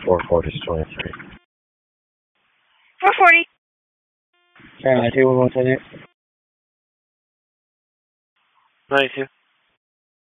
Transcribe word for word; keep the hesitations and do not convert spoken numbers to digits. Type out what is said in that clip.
four forty twenty-three. four forty. Carolina two one one seven eight. ninety-two.